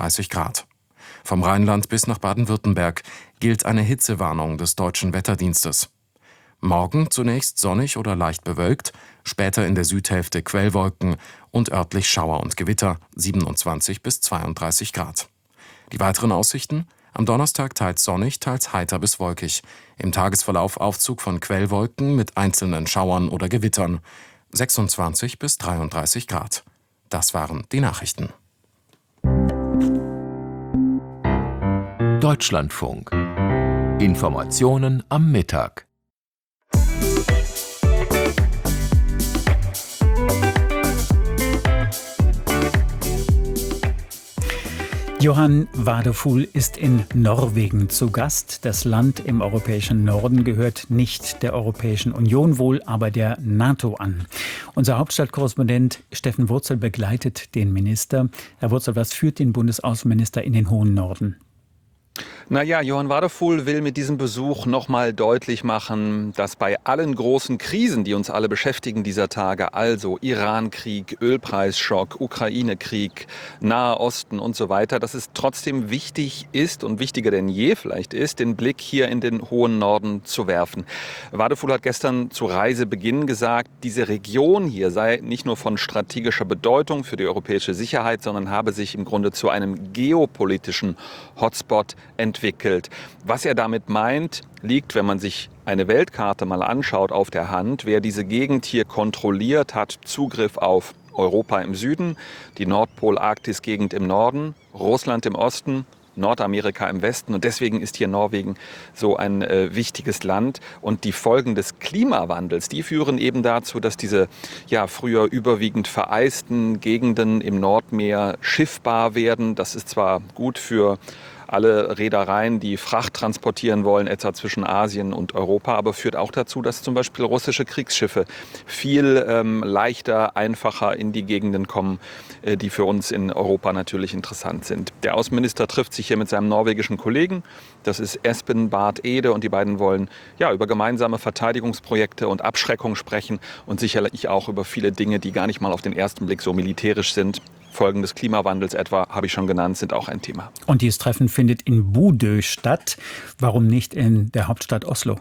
32 Grad. Vom Rheinland bis nach Baden-Württemberg gilt eine Hitzewarnung des Deutschen Wetterdienstes. Morgen zunächst sonnig oder leicht bewölkt, später in der Südhälfte Quellwolken und örtlich Schauer und Gewitter, 27 bis 32 Grad. Die weiteren Aussichten? Am Donnerstag teils sonnig, teils heiter bis wolkig. Im Tagesverlauf Aufzug von Quellwolken mit einzelnen Schauern oder Gewittern, 26 bis 33 Grad. Das waren die Nachrichten. Deutschlandfunk. Informationen am Mittag. Johan Wadefuhl ist in Norwegen zu Gast. Das Land im europäischen Norden gehört nicht der Europäischen Union, wohl aber der NATO an. Unser Hauptstadtkorrespondent Steffen Wurzel begleitet den Minister. Herr Wurzel, was führt den Bundesaußenminister in den hohen Norden? Naja, Johan Wadefuhl will mit diesem Besuch nochmal deutlich machen, dass bei allen großen Krisen, die uns alle beschäftigen dieser Tage, also Iran-Krieg, Ölpreisschock, Ukraine-Krieg, Nahe Osten und so weiter, dass es trotzdem wichtig ist und wichtiger denn je vielleicht ist, den Blick hier in den hohen Norden zu werfen. Wadefuhl hat gestern zu Reisebeginn gesagt, diese Region hier sei nicht nur von strategischer Bedeutung für die europäische Sicherheit, sondern habe sich im Grunde zu einem geopolitischen Hotspot entwickelt. Was er damit meint, liegt, wenn man sich eine Weltkarte mal anschaut, auf der Hand. Wer diese Gegend hier kontrolliert, hat Zugriff auf Europa im Süden, die Nordpol-Arktis-Gegend im Norden, Russland im Osten, Nordamerika im Westen. Und deswegen ist hier Norwegen so ein wichtiges Land. Und die Folgen des Klimawandels, die führen eben dazu, dass diese früher überwiegend vereisten Gegenden im Nordmeer schiffbar werden. Das ist zwar gut für alle Reedereien, die Fracht transportieren wollen, etwa zwischen Asien und Europa, aber führt auch dazu, dass zum Beispiel russische Kriegsschiffe viel leichter, einfacher in die Gegenden kommen, die für uns in Europa natürlich interessant sind. Der Außenminister trifft sich hier mit seinem norwegischen Kollegen, das ist Espen Barth Eide, und die beiden wollen über gemeinsame Verteidigungsprojekte und Abschreckung sprechen und sicherlich auch über viele Dinge, die gar nicht mal auf den ersten Blick so militärisch sind. Folgen des Klimawandels etwa, habe ich schon genannt, sind auch ein Thema. Und dieses Treffen findet in Bodø statt. Warum nicht in der Hauptstadt Oslo?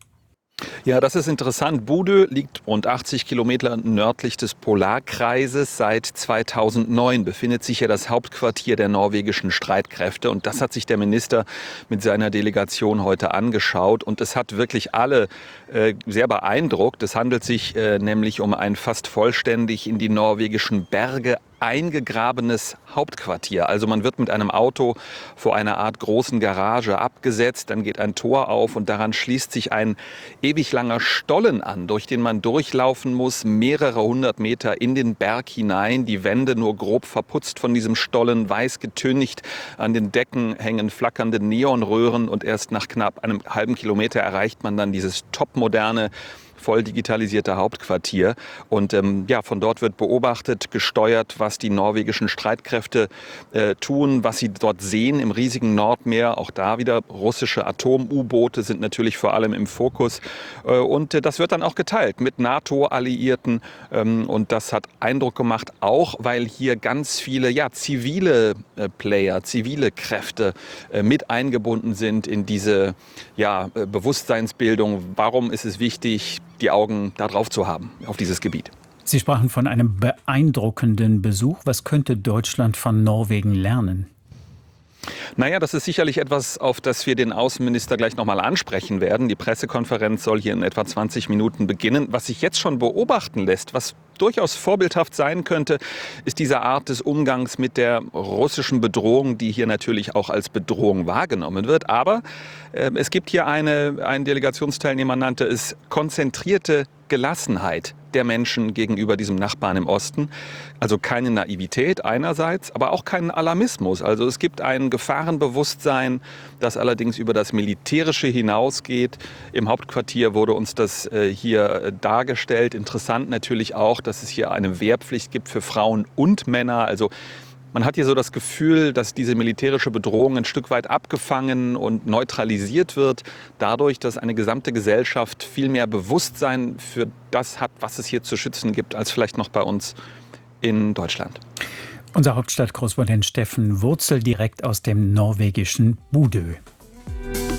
Ja, das ist interessant. Bodø liegt rund 80 Kilometer nördlich des Polarkreises. Seit 2009 befindet sich hier das Hauptquartier der norwegischen Streitkräfte. Und das hat sich der Minister mit seiner Delegation heute angeschaut. Und es hat wirklich alle sehr beeindruckt. Es handelt sich nämlich um ein fast vollständig in die norwegischen Berge eingegrabenes Hauptquartier. Also man wird mit einem Auto vor einer Art großen Garage abgesetzt, dann geht ein Tor auf und daran schließt sich ein ewig langer Stollen an, durch den man durchlaufen muss, mehrere hundert Meter in den Berg hinein. Die Wände nur grob verputzt von diesem Stollen, weiß getüncht. An den Decken hängen flackernde Neonröhren und erst nach knapp einem halben Kilometer erreicht man dann dieses topmoderne, voll digitalisierte Hauptquartier. Und von dort wird beobachtet, gesteuert, was die norwegischen Streitkräfte tun, was sie dort sehen im riesigen Nordmeer. Auch da wieder russische Atom-U-Boote sind natürlich vor allem im Fokus. Und das wird dann auch geteilt mit NATO-Alliierten. Und das hat Eindruck gemacht, auch weil hier ganz viele zivile Player, zivile Kräfte mit eingebunden sind in diese Bewusstseinsbildung. Warum ist es wichtig, die Augen da drauf zu haben, auf dieses Gebiet? Sie sprachen von einem beeindruckenden Besuch. Was könnte Deutschland von Norwegen lernen? Naja, das ist sicherlich etwas, auf das wir den Außenminister gleich nochmal ansprechen werden. Die Pressekonferenz soll hier in etwa 20 Minuten beginnen. Was sich jetzt schon beobachten lässt, was durchaus vorbildhaft sein könnte, ist diese Art des Umgangs mit der russischen Bedrohung, die hier natürlich auch als Bedrohung wahrgenommen wird. Aber es gibt hier ein Delegationsteilnehmer nannte es konzentrierte Gelassenheit der Menschen gegenüber diesem Nachbarn im Osten. Also keine Naivität einerseits, aber auch keinen Alarmismus. Also es gibt ein Gefahrenbewusstsein, das allerdings über das Militärische hinausgeht. Im Hauptquartier wurde uns das hier dargestellt. Interessant natürlich auch, dass es hier eine Wehrpflicht gibt für Frauen und Männer. Also man hat hier so das Gefühl, dass diese militärische Bedrohung ein Stück weit abgefangen und neutralisiert wird, dadurch, dass eine gesamte Gesellschaft viel mehr Bewusstsein für das hat, was es hier zu schützen gibt, als vielleicht noch bei uns in Deutschland. Unser Hauptstadtkorrespondent Steffen Wurzel direkt aus dem norwegischen Bodø.